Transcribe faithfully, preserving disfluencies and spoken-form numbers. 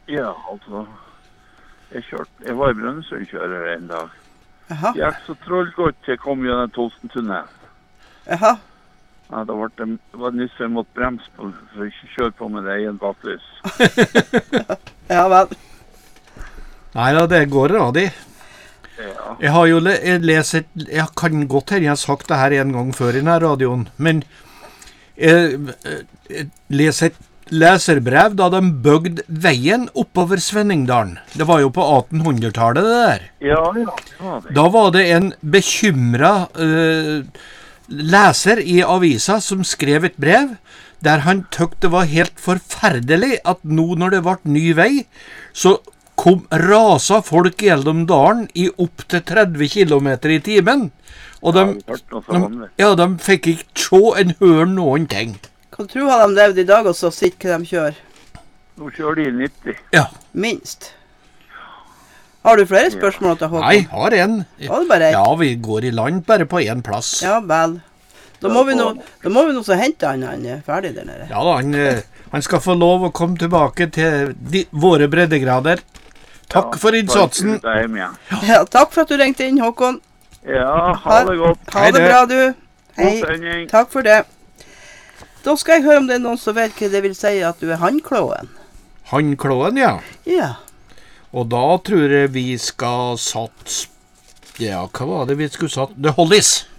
Ja, altså. Jeg kjørte, jeg var i Brønnøysundkjører en dag. Jaha. Jeg gikk så trollgodt jeg kom gjennom Tolstentunnelen. Jaha. Ja, det var, det var nyss jeg måtte bremse på, for å ikke kjøre på med det egen baklys. Ja, vel. Nei da, det går radig. Ja. Jeg har jo le jeg leser, jeg kan godt her, jeg har sagt det her en gang før i denne radioen, men jeg, jeg leser et leserbrev da de bygde veien oppover Svenningdalen. Det var jo på attenhundretallet det der. Ja, ja, det var det. Da var det en bekymret uh, leser i avisa som skrev et brev, der han tykte det var helt forferdelig at nå når det ble ny vei, så kom rasa folk gjennom dalen i opp til tretti kilometer i timen. Og de, de, ja, de fikk ikke se en hør noen ting. Kan du tro har de levd i dag og så sitt hva de kjører? Nå kjører de nitti. Ja. Minst. Har du flere spørsmål til Håkon? Nei, har en. Har du bare et? Ja, vi går i land bare på en plass. Ja, vel. Da må vi nå, da må vi nå så hente han, han er ferdig der nede. Ja, han, han skal få lov å komme tilbake til de, våre breddegrader. Takk ja, for innsatsen. Ja. Ja, takk for at du ringte inn, Håkon. Ja, ha det godt. Ha, ha det bra, du. Hei. Takk for det. Da skal jeg høre om det er noen som vet hva det vil si at du er handklåen. Handklåen, ja. Ja. Og da tror jeg vi skal satt... Ja, hva var det vi skulle satt? Det Hollis.